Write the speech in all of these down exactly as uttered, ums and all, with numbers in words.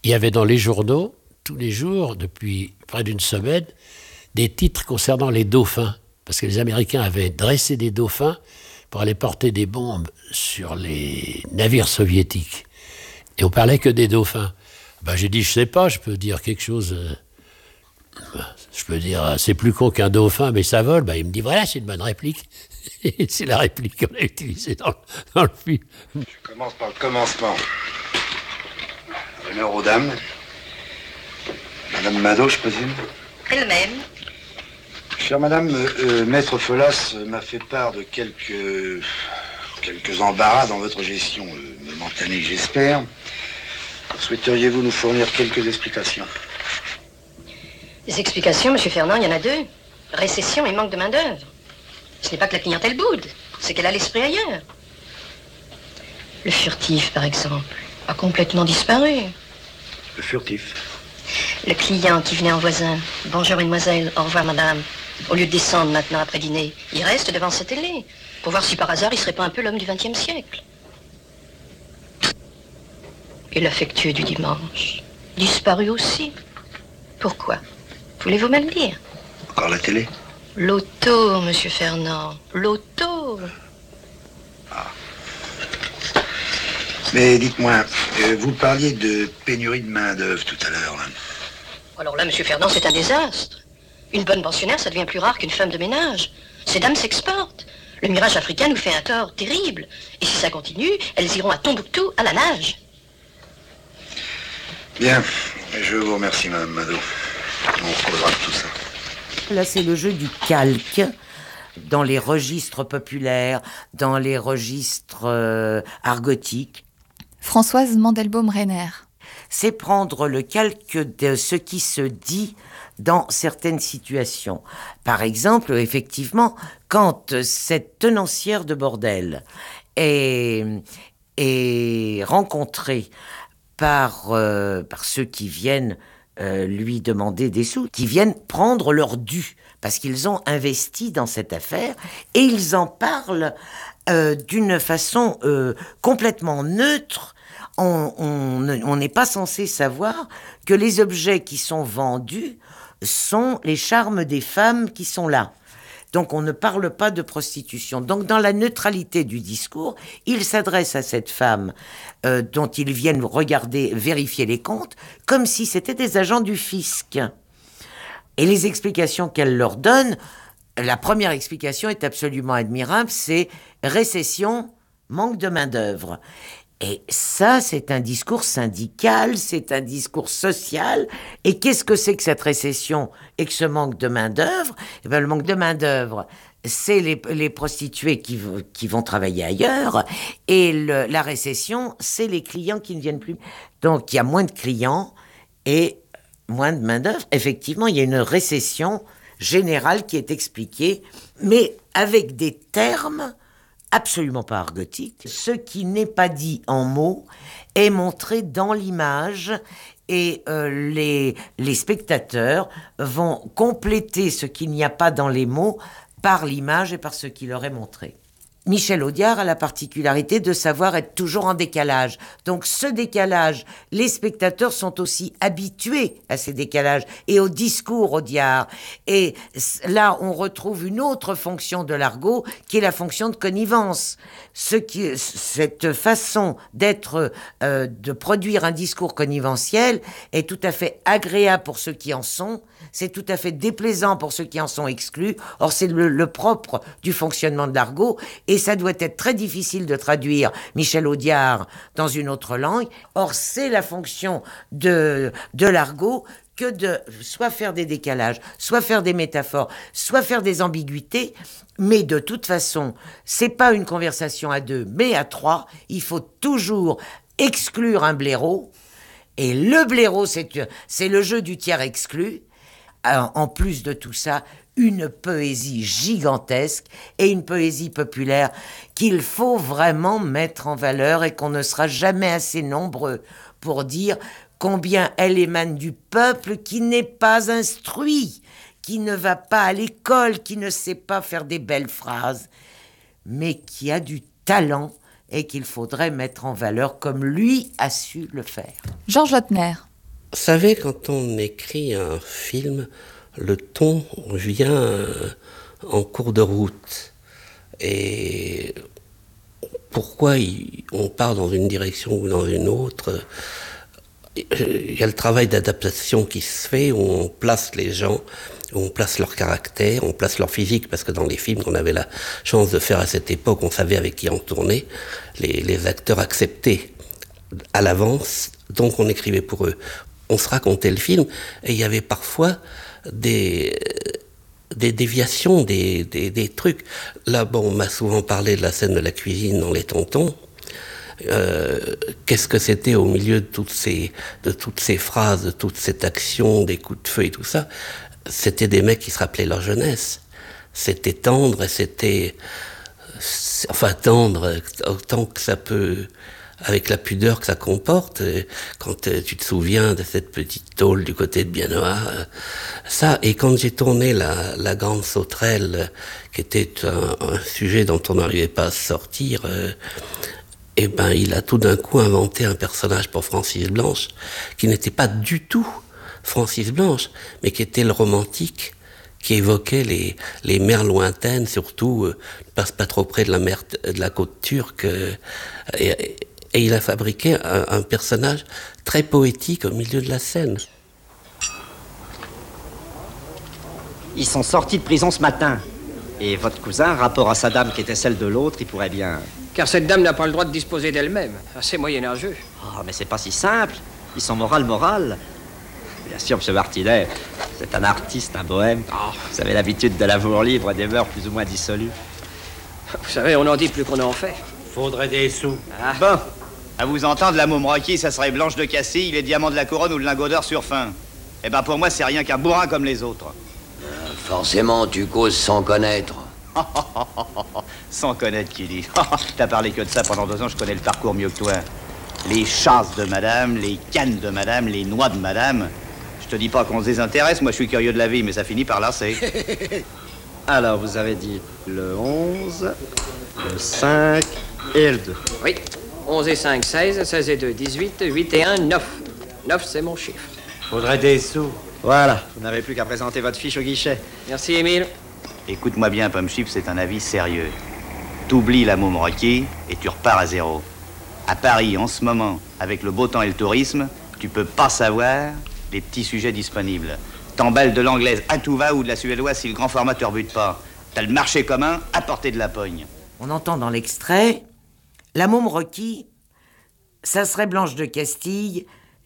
il y avait dans les journaux, tous les jours, depuis près d'une semaine, des titres concernant les dauphins. Parce que les Américains avaient dressé des dauphins pour aller porter des bombes sur les navires soviétiques. Et on parlait que des dauphins. Ben, j'ai dit, je sais pas, je peux dire quelque chose... Euh, je peux dire, c'est plus con qu'un dauphin, mais ça vole. Ben, il me dit, voilà, c'est une bonne réplique. Et c'est la réplique qu'on a utilisée dans, dans le film. Je commence par le commencement. Honneur aux dames. Madame Mado, je présume. Elle-même. Chère madame, euh, maître Folas m'a fait part de quelques... quelques embarras dans votre gestion, euh, momentanée, j'espère. Souhaiteriez-vous nous fournir quelques explications? Les explications, monsieur Fernand, il y en a deux. Récession et manque de main-d'œuvre. Ce n'est pas que la clientèle boude, c'est qu'elle a l'esprit ailleurs. Le furtif, par exemple, a complètement disparu. Le furtif? Le client qui venait en voisin. Bonjour, mademoiselle, au revoir, madame. Au lieu de descendre maintenant après dîner, il reste devant sa télé pour voir si par hasard il serait pas un peu l'homme du vingtième siècle. Et l'affectueux du dimanche, disparu aussi. Pourquoi? Voulez-vous me le dire? Encore la télé? L'auto, monsieur Fernand, l'auto. Ah. Mais dites-moi, euh, vous parliez de pénurie de main-d'œuvre tout à l'heure. Alors là, monsieur Fernand, c'est un désastre. Une bonne pensionnaire, ça devient plus rare qu'une femme de ménage. Ces dames s'exportent. Le mirage africain nous fait un tort terrible. Et si ça continue, elles iront à Tombouctou à la nage. Bien, je vous remercie, madame Mado. On reposera tout ça. Là, c'est le jeu du calque dans les registres populaires, dans les registres euh, argotiques. Françoise Mandelbaum-Reiner. C'est prendre le calque de ce qui se dit dans certaines situations. Par exemple, effectivement, quand cette tenancière de bordel est, est rencontrée par, euh, par ceux qui viennent euh, lui demander des sous, qui viennent prendre leur dû, parce qu'ils ont investi dans cette affaire, et ils en parlent euh, d'une façon euh, complètement neutre. On n'est pas censé savoir que les objets qui sont vendus sont les charmes des femmes qui sont là. Donc on ne parle pas de prostitution. Donc dans la neutralité du discours, il s'adresse à cette femme euh, dont ils viennent regarder, vérifier les comptes, comme si c'était des agents du fisc. Et les explications qu'elle leur donne, la première explication est absolument admirable, c'est récession, manque de main-d'œuvre. Et ça, c'est un discours syndical, c'est un discours social. Et qu'est-ce que c'est que cette récession et que ce manque de main-d'œuvre? Eh bien, le manque de main-d'œuvre, c'est les, les prostituées qui, qui vont travailler ailleurs. Et le, la récession, c'est les clients qui ne viennent plus. Donc, il y a moins de clients et moins de main-d'œuvre. Effectivement, il y a une récession générale qui est expliquée, mais avec des termes absolument pas argotique. Ce qui n'est pas dit en mots est montré dans l'image et euh, les, les spectateurs vont compléter ce qu'il n'y a pas dans les mots par l'image et par ce qui leur est montré. Michel Audiard a la particularité de savoir être toujours en décalage. Donc ce décalage, les spectateurs sont aussi habitués à ces décalages et au discours Audiard. Et là, on retrouve une autre fonction de l'argot qui est la fonction de connivence. Ce qui, cette façon d'être, euh, de produire un discours conniventiel est tout à fait agréable pour ceux qui en sont, c'est tout à fait déplaisant pour ceux qui en sont exclus. Or, c'est le, le propre du fonctionnement de l'argot. Et ça doit être très difficile de traduire Michel Audiard dans une autre langue. Or, c'est la fonction de, de l'argot que de soit faire des décalages, soit faire des métaphores, soit faire des ambiguïtés. Mais de toute façon, c'est pas une conversation à deux, mais à trois. Il faut toujours exclure un blaireau. Et le blaireau, c'est, c'est le jeu du tiers exclu. En plus de tout ça, une poésie gigantesque et une poésie populaire qu'il faut vraiment mettre en valeur et qu'on ne sera jamais assez nombreux pour dire combien elle émane du peuple qui n'est pas instruit, qui ne va pas à l'école, qui ne sait pas faire des belles phrases, mais qui a du talent et qu'il faudrait mettre en valeur comme lui a su le faire. Georges Lautner. Vous savez, quand on écrit un film, le ton vient en cours de route. Et pourquoi on part dans une direction ou dans une autre? Il y a le travail d'adaptation qui se fait, où on place les gens, où on place leur caractère, on place leur physique, parce que dans les films qu'on avait la chance de faire à cette époque, on savait avec qui on tournait, les, les acteurs acceptaient à l'avance, donc on écrivait pour eux. On se racontait le film, et il y avait parfois des, des déviations, des, des, des trucs. Là, bon, on m'a souvent parlé de la scène de la cuisine dans Les Tontons. Euh, qu'est-ce que c'était au milieu de toutes ces, de toutes ces phrases, de toute cette action, des coups de feu et tout ça? C'était des mecs qui se rappelaient leur jeunesse. C'était tendre, et c'était... Enfin, tendre, autant que ça peut... avec la pudeur que ça comporte, quand tu te souviens de cette petite tôle du côté de Biennois, ça, et quand j'ai tourné la, la Grande Sauterelle, qui était un, un sujet dont on n'arrivait pas à sortir, euh, et ben il a tout d'un coup inventé un personnage pour Francis Blanche, qui n'était pas du tout Francis Blanche, mais qui était le romantique, qui évoquait les, les mers lointaines, surtout, euh, ne passe pas trop près de la mer, de la côte turque, euh, et, Et il a fabriqué un, un personnage très poétique au milieu de la scène. Ils sont sortis de prison ce matin. Et votre cousin, rapport à sa dame qui était celle de l'autre, il pourrait bien... Car cette dame n'a pas le droit de disposer d'elle-même. Assez moyenâgeux. Oh, mais c'est pas si simple. Ils sont moral, moral. Bien sûr, M. Martinet, c'est un artiste, un bohème. Oh, vous avez l'habitude de l'amour libre et des mœurs plus ou moins dissolues. Vous savez, on en dit plus qu'on en fait. Faudrait des sous. Ah. Bon, à vous entendre, la môme Rocky, ça serait Blanche de Castille, les diamants de la couronne ou le lingot d'or sur fin. Eh ben pour moi, c'est rien qu'un bourrin comme les autres. Euh, forcément, tu causes sans connaître. Sans connaître, qui dit. T'as parlé que de ça pendant deux ans, je connais le parcours mieux que toi. Les chasses de madame, les cannes de madame, les noix de madame. Je te dis pas qu'on se désintéresse, moi je suis curieux de la vie, mais ça finit par lasser. Alors, vous avez dit le onze, le cinq et le deux. Oui. onze et cinq, seize, seize et deux, dix-huit, huit et un, neuf. neuf, c'est mon chiffre. Faudrait des sous. Voilà, vous n'avez plus qu'à présenter votre fiche au guichet. Merci, Émile. Écoute-moi bien, Pomme Chip, c'est un avis sérieux. T'oublies la môme Rocky et tu repars à zéro. À Paris, en ce moment, avec le beau temps et le tourisme, tu peux pas savoir les petits sujets disponibles. T'emballes de l'anglaise à tout va ou de la suédoise si le grand format te rebute pas. T'as le marché commun à portée de la pogne. On entend dans l'extrait... La môme Rocky, ça serait Blanche de Castille,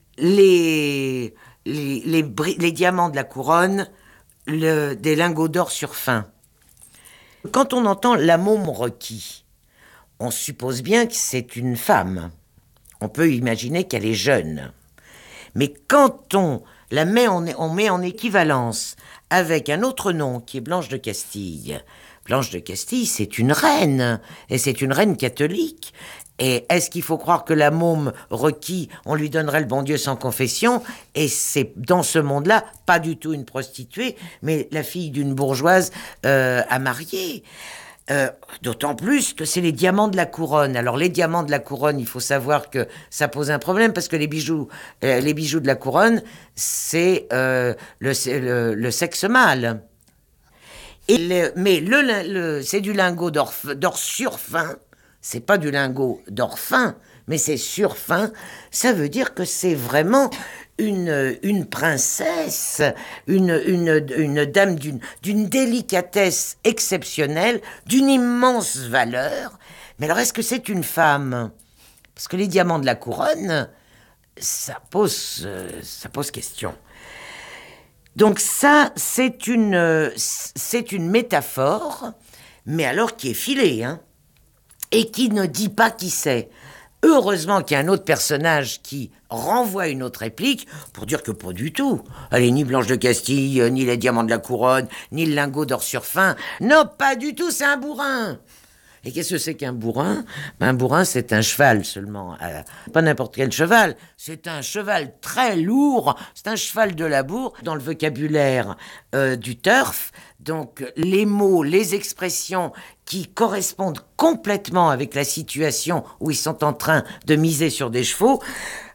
les, les, les, les diamants de la couronne, le, des lingots d'or sur fin. Quand on entend la môme Rocky, on suppose bien que c'est une femme. On peut imaginer qu'elle est jeune. Mais quand on la met en, on met en équivalence avec un autre nom qui est Blanche de Castille... Blanche de Castille, c'est une reine, et c'est une reine catholique. Et est-ce qu'il faut croire que la môme Rocky, on lui donnerait le bon Dieu sans confession? Et c'est dans ce monde-là, pas du tout une prostituée, mais la fille d'une bourgeoise euh, à marier. Euh, d'autant plus que c'est les diamants de la couronne. Alors les diamants de la couronne, il faut savoir que ça pose un problème, parce que les bijoux, euh, les bijoux de la couronne, c'est euh, le, le, le sexe mâle. Et le, mais le, le, c'est du lingot d'or, d'or sur fin. C'est pas du lingot d'or fin, mais c'est sur fin. Ça veut dire que c'est vraiment une, une princesse, une, une, une dame d'une, d'une délicatesse exceptionnelle, d'une immense valeur. Mais alors, est-ce que c'est une femme? Parce que les diamants de la couronne, ça pose, ça pose question. Donc ça, c'est une, c'est une métaphore, mais alors qui est filée, hein, et qui ne dit pas qui c'est. Heureusement qu'il y a un autre personnage qui renvoie une autre réplique pour dire que pas du tout. Elle est ni Blanche de Castille, ni les diamants de la couronne, ni le lingot d'or sur fin. Non, pas du tout, c'est un bourrin. Et qu'est-ce que c'est qu'un bourrin? Ben, un bourrin, c'est un cheval seulement. Euh, pas n'importe quel cheval. C'est un cheval très lourd. C'est un cheval de labour dans le vocabulaire euh, du turf. Donc, les mots, les expressions qui correspondent complètement avec la situation où ils sont en train de miser sur des chevaux,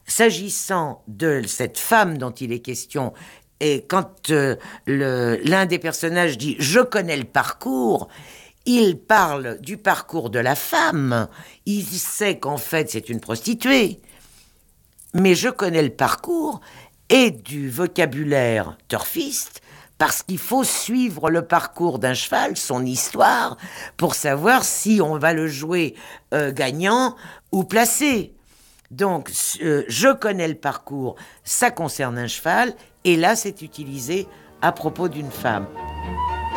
S'agissant de cette femme dont il est question, et quand euh, le, l'un des personnages dit « je connais le parcours », il parle du parcours de la femme. Il sait qu'en fait c'est une prostituée. Mais je connais le parcours et du vocabulaire turfiste, parce qu'il faut suivre le parcours d'un cheval, son histoire, pour savoir si on va le jouer euh, gagnant ou placé. Donc, euh, je connais le parcours, ça concerne un cheval, et là, c'est utilisé à propos d'une femme.